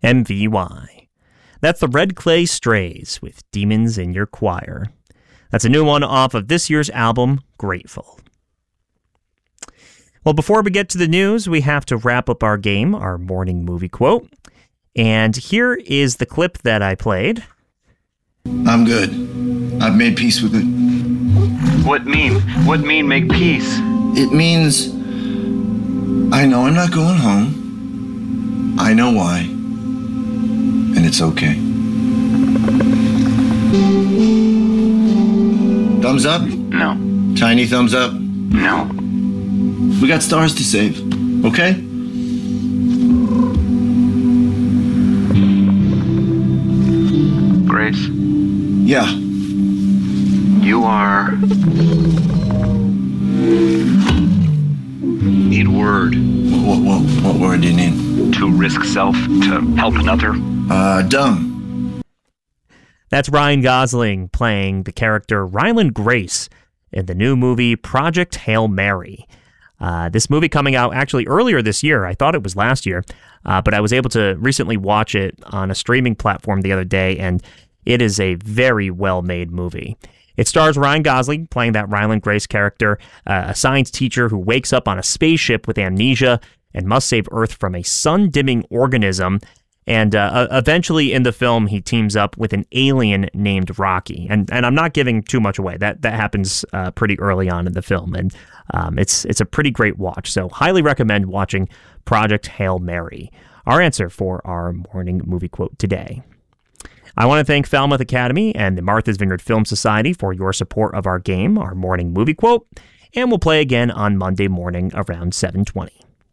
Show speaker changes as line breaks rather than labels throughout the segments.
MVY. That's the Red Clay Strays with Demons in Your Choir. That's a new one off of this year's album, Grateful. Well, before we get to the news, we have to wrap up our game, our morning movie quote. And here is the clip that I played.
I'm good. I've made peace with it.
What mean? What mean make peace?
It means I know I'm not going home. I know why. And it's okay. Thumbs up?
No.
Tiny thumbs up?
No.
We got stars to save, okay?
Grace?
Yeah.
You are... Need word.
What word do you need?
To risk self, to help another.
Dumb.
That's Ryan Gosling playing the character Ryland Grace in the new movie Project Hail Mary. This movie coming out actually earlier this year. I thought it was last year, but I was able to recently watch it on a streaming platform the other day, and it is a very well-made movie. It stars Ryan Gosling playing that Ryland Grace character, a science teacher who wakes up on a spaceship with amnesia and must save Earth from a sun-dimming organism. And eventually in the film, he teams up with an alien named Rocky. And I'm not giving too much away. That happens pretty early on in the film. And it's a pretty great watch. So highly recommend watching Project Hail Mary. Our answer for our morning movie quote today. I want to thank Falmouth Academy and the Martha's Vineyard Film Society for your support of our game, our morning movie quote. And we'll play again on Monday morning around 7:20.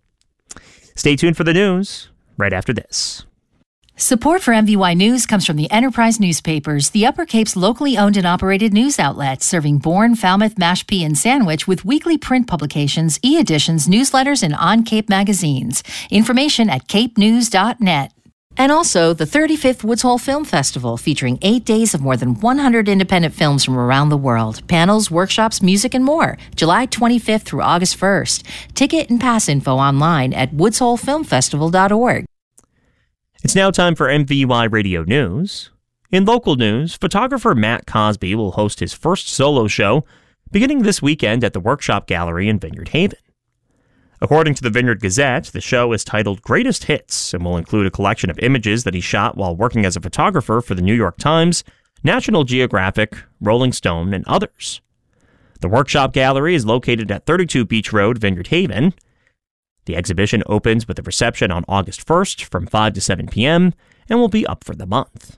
Stay tuned for the news right after this.
Support for MVY News comes from the Enterprise Newspapers, the Upper Cape's locally owned and operated news outlet, serving Bourne, Falmouth, Mashpee, and Sandwich with weekly print publications, e-editions, newsletters, and on-Cape magazines. Information at capenews.net. And also the 35th Woods Hole Film Festival, featuring 8 days of more than 100 independent films from around the world. Panels, workshops, music, and more. July 25th through August 1st. Ticket and pass info online at woodsholefilmfestival.org.
It's now time for MVY Radio News. In local news, photographer Matt Cosby will host his first solo show beginning this weekend at the Workshop Gallery in Vineyard Haven. According to the Vineyard Gazette, the show is titled Greatest Hits and will include a collection of images that he shot while working as a photographer for the New York Times, National Geographic, Rolling Stone, and others. The Workshop Gallery is located at 32 Beach Road, Vineyard Haven. The exhibition opens with a reception on August 1st from 5 to 7 p.m. and will be up for the month.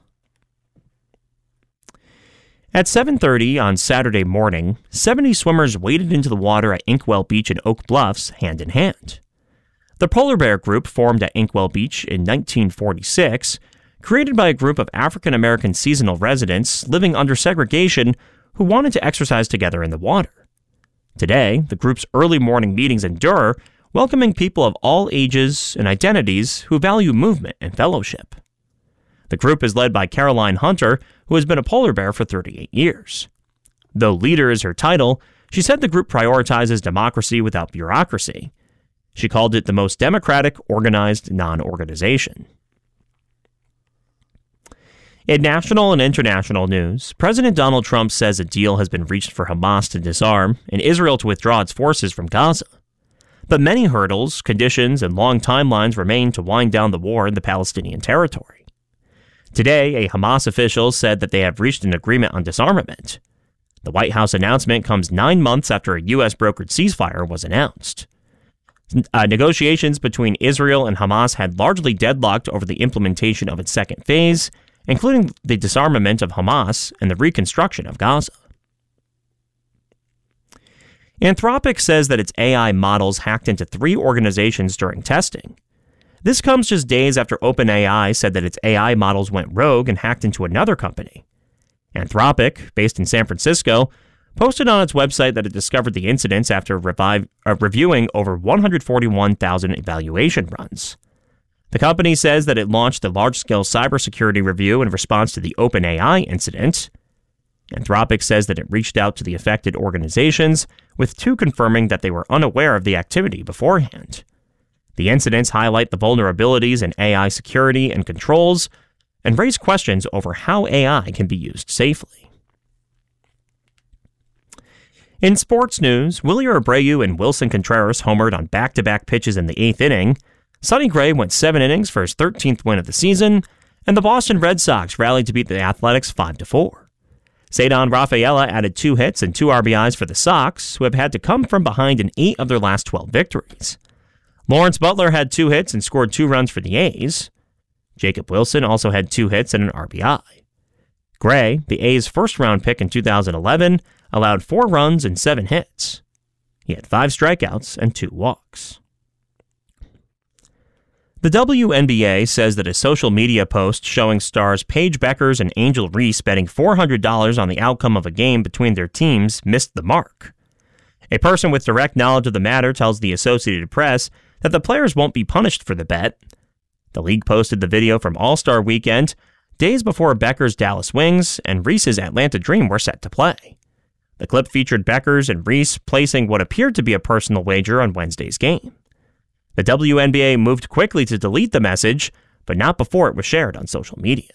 At 7:30 on Saturday morning, 70 swimmers waded into the water at Inkwell Beach in Oak Bluffs hand in hand. The Polar Bear Group formed at Inkwell Beach in 1946, created by a group of African-American seasonal residents living under segregation who wanted to exercise together in the water. Today, the group's early morning meetings endure, welcoming people of all ages and identities who value movement and fellowship. The group is led by Caroline Hunter, who has been a polar bear for 38 years. Though leader is her title, she said the group prioritizes democracy without bureaucracy. She called it the most democratic, organized non-organization. In national and international news, President Donald Trump says a deal has been reached for Hamas to disarm and Israel to withdraw its forces from Gaza. But many hurdles, conditions, and long timelines remain to wind down the war in the Palestinian territory. Today, a Hamas official said that they have reached an agreement on disarmament. The White House announcement comes 9 months after a U.S.-brokered ceasefire was announced. Negotiations between Israel and Hamas had largely deadlocked over the implementation of its second phase, including the disarmament of Hamas and the reconstruction of Gaza. Anthropic says that its AI models hacked into 3 organizations during testing. This comes just days after OpenAI said that its AI models went rogue and hacked into another company. Anthropic, based in San Francisco, posted on its website that it discovered the incidents after reviewing over 141,000 evaluation runs. The company says that it launched a large-scale cybersecurity review in response to the OpenAI incident. Anthropic says that it reached out to the affected organizations, with 2 confirming that they were unaware of the activity beforehand. The incidents highlight the vulnerabilities in AI security and controls and raise questions over how AI can be used safely. In sports news, Willie Abreu and Wilson Contreras homered on back-to-back pitches in the 8th inning. Sonny Gray went 7 innings for his 13th win of the season, and the Boston Red Sox rallied to beat the Athletics 5-4. Ceddanne Rafaela added 2 hits and 2 RBIs for the Sox, who have had to come from behind in 8 of their last 12 victories. Lawrence Butler had 2 hits and scored 2 runs for the A's. Jacob Wilson also had 2 hits and an RBI. Gray, the A's first-round pick in 2011, allowed 4 runs and 7 hits. He had 5 strikeouts and 2 walks. The WNBA says that a social media post showing stars Paige Beckers and Angel Reese betting $400 on the outcome of a game between their teams missed the mark. A person with direct knowledge of the matter tells the Associated Press that the players won't be punished for the bet. The league posted the video from All-Star Weekend, days before Beckers' Dallas Wings and Reese's Atlanta Dream were set to play. The clip featured Beckers and Reese placing what appeared to be a personal wager on Wednesday's game. The WNBA moved quickly to delete the message, but not before it was shared on social media.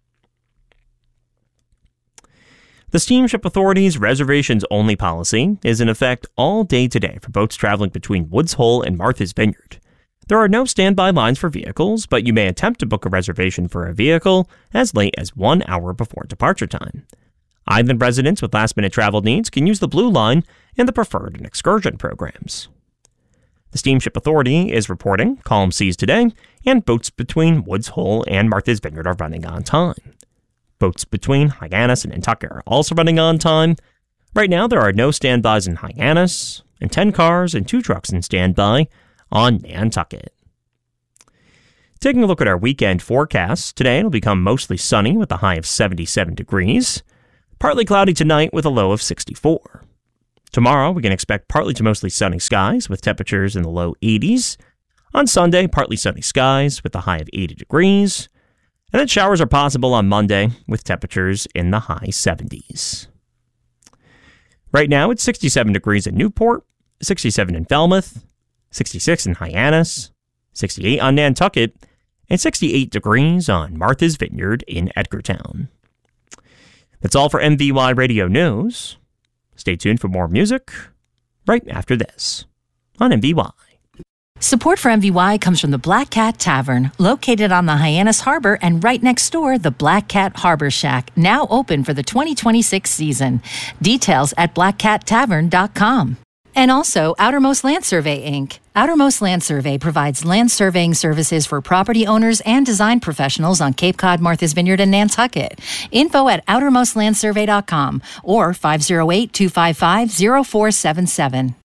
The Steamship Authority's reservations-only policy is in effect all day today for boats traveling between Woods Hole and Martha's Vineyard. There are no standby lines for vehicles, but you may attempt to book a reservation for a vehicle as late as 1 hour before departure time. Island residents with last-minute travel needs can use the Blue Line in the Preferred and Excursion programs. The Steamship Authority is reporting calm seas today, and boats between Woods Hole and Martha's Vineyard are running on time. Boats between Hyannis and Nantucket are also running on time. Right now, there are no standbys in Hyannis, and 10 cars and 2 trucks in standby on Nantucket. Taking a look at our weekend forecast, today it'll become mostly sunny with a high of 77 degrees. Partly cloudy tonight with a low of 64. Tomorrow, we can expect partly to mostly sunny skies with temperatures in the low 80s. On Sunday, partly sunny skies with a high of 80 degrees. And then showers are possible on Monday with temperatures in the high 70s. Right now, it's 67 degrees in Newport, 67 in Falmouth, 66 in Hyannis, 68 on Nantucket, and 68 degrees on Martha's Vineyard in Edgartown. That's all for MVY Radio News. Stay tuned for more music right after this on MVY.
Support for MVY comes from the Black Cat Tavern, located on the Hyannis Harbor and right next door, the Black Cat Harbor Shack, now open for the 2026 season. Details at blackcattavern.com. And also, Outermost Land Survey, Inc. Outermost Land Survey provides land surveying services for property owners and design professionals on Cape Cod, Martha's Vineyard, and Nantucket. Info at outermostlandsurvey.com or 508-255-0477.